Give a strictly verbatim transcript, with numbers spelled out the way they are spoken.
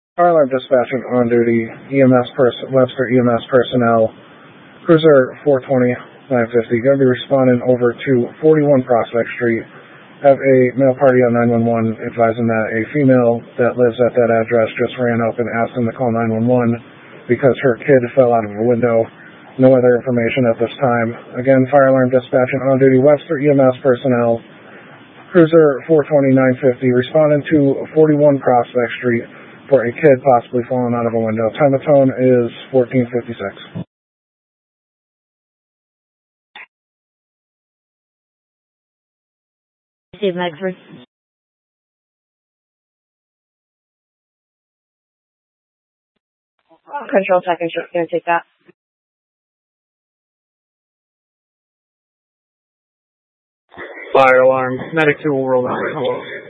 Fire alarm dispatching on duty, E M S pers- Webster E M S personnel, Cruiser four twenty, nine fifty, going to be responding over to forty-one Prospect Street. Have a male party on nine one one advising that a female that lives at that address just ran up and asked them to call nine one one because her kid fell out of a window. No other information at this time. Again, fire alarm dispatching on duty, Webster E M S personnel, Cruiser four twenty, nine fifty, responding to forty-one Prospect Street for a kid possibly falling out of a window. Time of tone is fourteen fifty-six. Steve Medford. Control second shift, gonna take that. Fire alarm. Medic two will roll out. Hello.